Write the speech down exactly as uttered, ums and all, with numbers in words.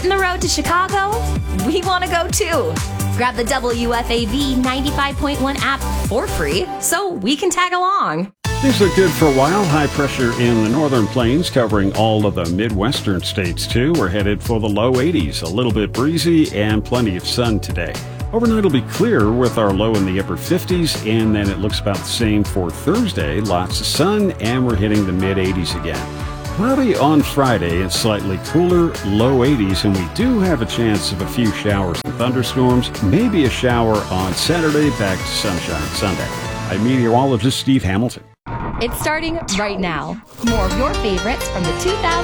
hitting the road to Chicago? We want to go too. Grab the W F A V ninety-five point one app for free so we can tag along. Things look good for a while. High pressure in the northern plains covering all of the Midwestern states too. We're headed for the low eighties. A little bit breezy and plenty of sun today. Overnight will be clear with our low in the upper fifties, and then it looks about the same for Thursday. Lots of sun, and we're hitting the mid eighties again. Cloudy on Friday and slightly cooler, low eighties, and we do have a chance of a few showers and thunderstorms. Maybe a shower on Saturday, back to sunshine Sunday. I'm meteorologist Steve Hamilton. It's starting right now. More of your favorites from the two thousand